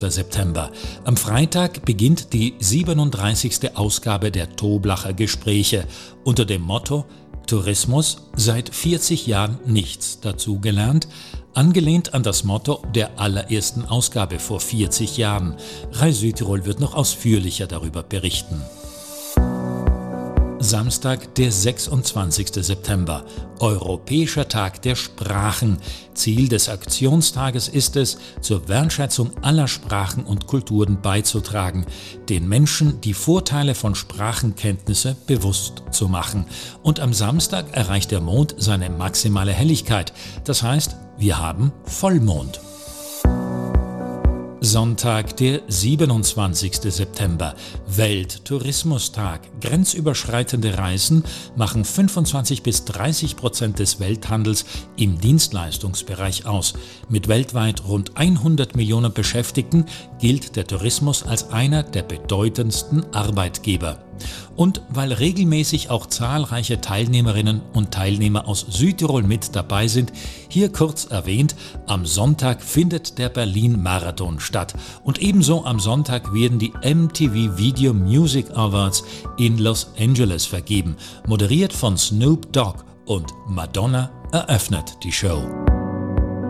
September. Am Freitag beginnt die 37. Ausgabe der Toblacher Gespräche unter dem Motto Tourismus seit 40 Jahren nichts dazugelernt, angelehnt an das Motto der allerersten Ausgabe vor 40 Jahren. Reise Südtirol wird noch ausführlicher darüber berichten. Samstag, der 26. September, Europäischer Tag der Sprachen. Ziel des Aktionstages ist es, zur Wertschätzung aller Sprachen und Kulturen beizutragen, den Menschen die Vorteile von Sprachenkenntnisse bewusst zu machen. Und am Samstag erreicht der Mond seine maximale Helligkeit. Das heißt, wir haben Vollmond. Sonntag, der 27. September, Welttourismustag. Grenzüberschreitende Reisen machen 25-30% des Welthandels im Dienstleistungsbereich aus. Mit weltweit rund 100 Millionen Beschäftigten gilt der Tourismus als einer der bedeutendsten Arbeitgeber. Und weil regelmäßig auch zahlreiche Teilnehmerinnen und Teilnehmer aus Südtirol mit dabei sind, hier kurz erwähnt, am Sonntag findet der Berlin-Marathon statt. Und ebenso am Sonntag werden die MTV Video Music Awards in Los Angeles vergeben. Moderiert von Snoop Dogg und Madonna eröffnet die Show.